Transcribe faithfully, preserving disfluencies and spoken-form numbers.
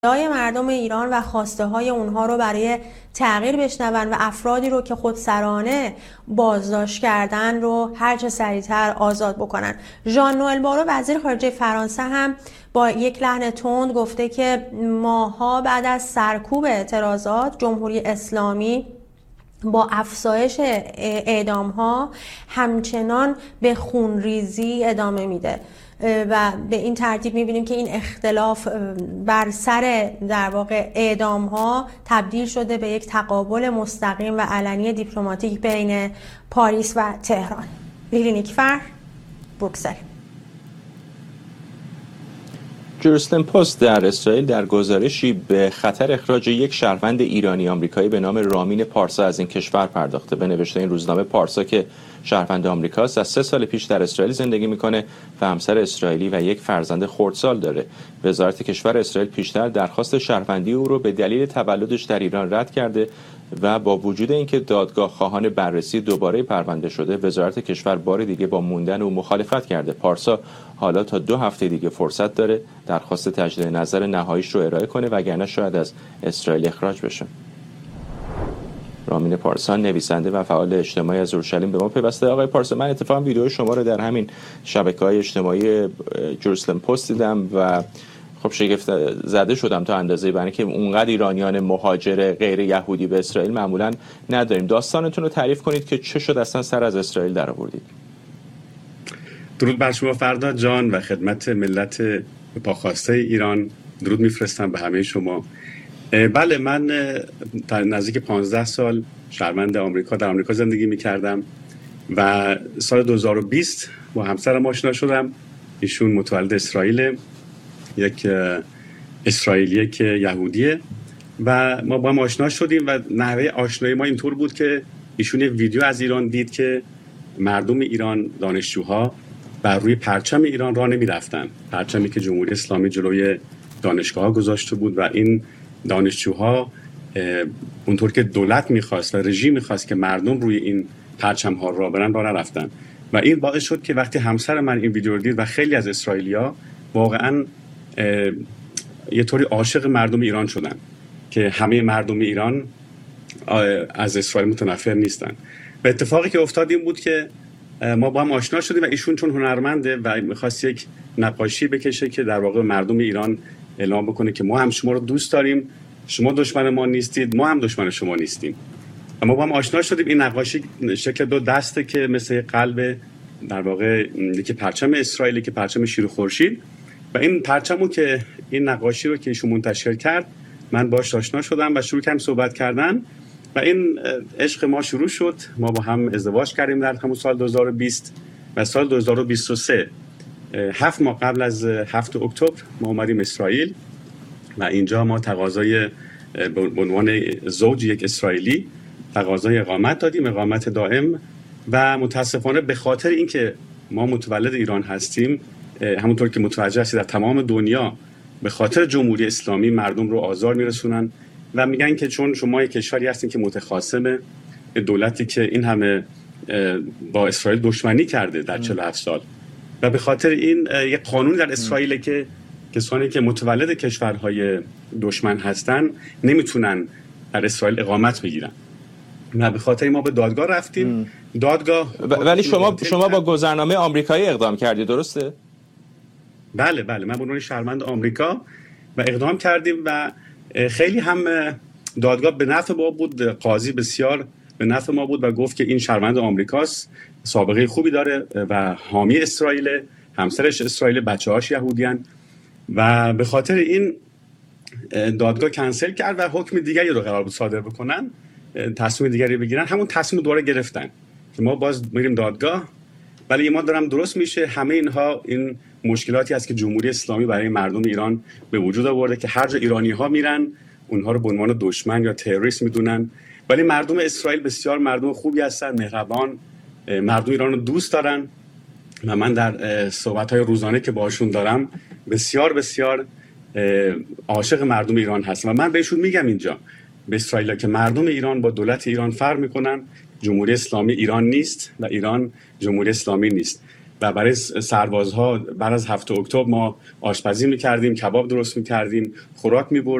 های مردم ایران و خواسته های اونها رو برای تغییر بشنون و افرادی رو که خودسرانه بازداشت کردن رو هرچه سریعتر آزاد بکنن. ژان نوئل بارو وزیر خارجه فرانسه هم با یک لحن تند گفته که ماها بعد از سرکوب اعتراضات جمهوری اسلامی با افزایش اعدام ها همچنان به خونریزی ادامه میده و به این ترتیب میبینیم که این اختلاف بر سر در واقع اعدام ها تبدیل شده به یک تقابل مستقیم و علنی دیپلماتیک بین پاریس و تهران. لیلی نیکفر، بروکسل. جروسلم پست در اسرائیل در گزارشی به خطر اخراج یک شهروند ایرانی آمریکایی به نام رامین پارسا از این کشور پرداخته. به نوشته این روزنامه، پارسا که شهروند آمریکاست، از سه سال پیش در اسرائیل زندگی میکنه و همسر اسرائیلی و یک فرزند خردسال داره. وزارت کشور اسرائیل پیشتر درخواست شهروندی او رو به دلیل تولدش در ایران رد کرده و با وجود اینکه دادگاه خواهان بررسی دوباره پرونده شده، وزارت کشور بار دیگه با موندن او مخالفت کرده. پارسا حالا تا دو هفته دیگه فرصت داره درخواست تجدید نظر نهاییش رو ارائه کنه، وگرنه شاید از اسرائیل اخراج بشه. رامین پارسا نویسنده و فعال اجتماعی از اورشلیم به ما پیوسته. آقای پارسا، من اتفاقا ویدیو شما رو در همین شبکه‌های اجتماعی جروسلم پست دیدم و خب شگفت زده شدم تا اندازه، برای که اونقدر ایرانیان مهاجر غیر یهودی به اسرائیل معمولا نداریم. داستانتون رو تعریف کنید که چه شد اصلا سر از اسرائیل در آوردید. درود بر شما فردا جان و خدمت ملت پاخواسته ایران درود میفرستم به همه شما. بله، من در نزدیک پانزده سال شهروند آمریکا در آمریکا زندگی میکردم و سال دو هزار و بیست با همسرم آشنا شدم. ایشون متولد اسرائیل، یک اسرائیلیه که یهودیه و ما با هم آشنا شدیم و نحوه آشنایی ما اینطور بود که ایشون یک ویدیو از ایران دید که مردم ایران، دانشجوها بر روی پرچم ایران راه نمی‌رفتن، پرچمی که جمهوری اسلامی جلوی دانشگاه‌ها گذاشته بود و این دانشجوها اونطور که دولت می‌خواست و رژیم می‌خواست که مردم روی این پرچم‌ها راه برن راه نرفتن و این باعث شد که وقتی همسر من این ویدیو رو دید و خیلی از اسرائیلی‌ها واقعاً یه طوری عاشق مردم ایران شدن که همه مردم ایران از اسرائیل متنفر نیستن. و اتفاقی که افتاد این بود که ما با هم آشنا شدیم و ایشون چون هنرمنده و می‌خواست یک نقاشی بکشه که در واقع مردم ایران اعلام بکنه که ما هم شما رو دوست داریم، شما دشمن ما نیستید، ما هم دشمن شما نیستیم. ما با هم آشنا شدیم. این نقاشی شکل دو دسته که مثل قلب در واقع یکی پرچم اسرائیل که پرچم شیر و خورشید و این پرچمو که این نقاشی رو که ایشون منتشر کرد من باهاش آشنا شدم و شروع کردم صحبت کردن و این عشق ما شروع شد. ما با هم ازدواج کردیم در همون سال دو هزار و بیست و سال دو هزار و بیست و سه هفت ماه قبل از هفت اکتبر ما اومدیم اسرائیل و اینجا ما تقاضای به عنوان زوج یک اسرائیلی تقاضای اقامت دادیم، اقامت دائم و متاسفانه به خاطر اینکه ما متولد ایران هستیم، همونطور که متوجه هستید در تمام دنیا به خاطر جمهوری اسلامی مردم رو آزار میرسونن و میگن که چون شما یک کشوری هستین که متخاصم دولتی که این همه با اسرائیل دشمنی کرده در چهل و هفت سال و به خاطر این یک قانون در اسرائیل که کسانی که متولد کشورهای دشمن هستن نمیتونن در اسرائیل اقامت بگیرن و به خاطر ما به دادگاه رفتیم. ام. دادگاه ولی شما شما با گذرنامه آمریکایی اقدام کردید، درسته؟ بله بله، من به عنوان شهروند آمریکا و اقدام کردیم و خیلی هم دادگاه به نفع ما بود، قاضی بسیار به نفع ما بود و گفت که این شهروند آمریکاست، سابقه خوبی داره و حامی اسرائیل، همسرش اسرائیل، بچه‌هاش یهودیان و به خاطر این دادگاه کنسل کرد و حکم دیگری رو قرار بود صادر بکنن، تصمیم دیگری بگیرن. همون تصمیم دوباره گرفتن که ما باز میریم دادگاه، ولی ما دارم درست میشه. همه اینها این مشکلاتی است که جمهوری اسلامی برای مردم ایران به وجود آورده که هر جا ایرانی‌ها میرن اونها رو به عنوان دشمن یا تروریست میدونن، ولی مردم اسرائیل بسیار مردم خوبی هستن، مهربان، مردم ایران رو دوست دارن و من در صحبت‌های روزانه که باهاشون دارم بسیار بسیار عاشق مردم ایران هستم و من بهشون میگم اینجا به اسرائیل که مردم ایران با دولت ایران فرق میکنن. جمهوری اسلامی ایران نیست و ایران جمهوری اسلامی نیست و برای سربازها بعد از هفت اکتبر ما آشپزی میکردیم، کباب درست میکردیم، خوراک میبردیم.